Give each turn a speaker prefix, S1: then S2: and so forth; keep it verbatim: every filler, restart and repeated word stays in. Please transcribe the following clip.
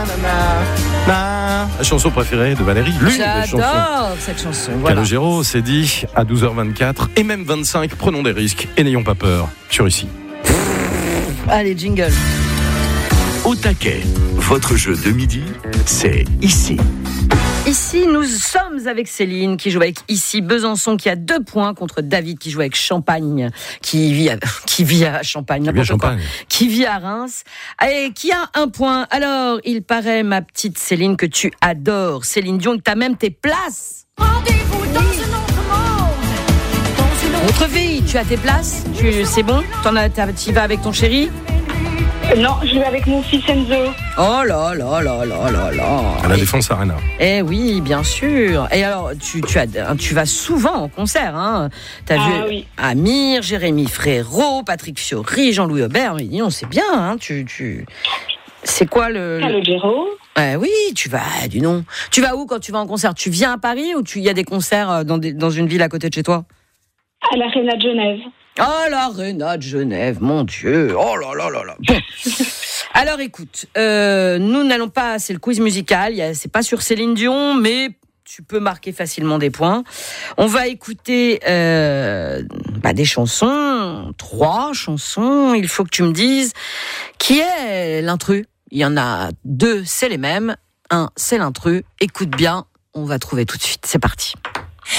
S1: La chanson préférée de Valérie, l'une des chansons.
S2: J'adore cette chanson. Voilà.
S1: Calogero s'est dit à douze heures vingt-quatre et même vingt-cinq, prenons des risques et n'ayons pas peur. Sur Ici.
S2: Allez, jingle.
S3: Au taquet, votre jeu de midi, c'est Ici.
S2: Ici, nous sommes avec Céline qui joue avec Ici Besançon qui a deux points contre David qui joue avec Champagne, qui vit à, qui vit à Champagne,
S1: Qui vit à
S2: n'importe quoi,
S1: Champagne.
S2: qui vit à Reims et qui a un point. Alors, il paraît, ma petite Céline, que tu adores Céline Dion, que tu as même tes places.
S4: Rendez-vous dans un autre monde, dans une autre
S2: Autre vie, tu as tes places, tu, c'est bon, t'en as, tu y vas avec ton chéri.
S5: Non, je vais avec mon fils Enzo.
S2: Oh là là là là là là.
S1: À la Défense Arena.
S2: Eh oui, bien sûr. Et alors, tu, tu, as, tu vas souvent en concert, hein. T'as
S5: Ah
S2: vu
S5: oui.
S2: Amir, Jérémy Frérot, Patrick Fiori, Jean-Louis Aubert. Mais dis donc, c'est bien, hein. Tu, tu... C'est quoi le... le...
S5: Calogero.
S2: Eh oui, tu vas, dis donc. Tu vas où quand tu vas en concert? Tu viens à Paris ou il y a des concerts dans, des, dans une ville à côté de chez toi?
S5: À l'Arena de Genève.
S2: Oh, l'Arena de Genève, mon Dieu. Oh là là là là. Bon. Alors écoute, euh, nous n'allons pas, c'est le quiz musical, y a, c'est pas sur Céline Dion, mais tu peux marquer facilement des points. On va écouter euh, bah, des chansons, trois chansons. Il faut que tu me dises qui est l'intrus. Il y en a deux, c'est les mêmes. Un, c'est l'intrus. Écoute bien, on va trouver tout de suite. C'est parti.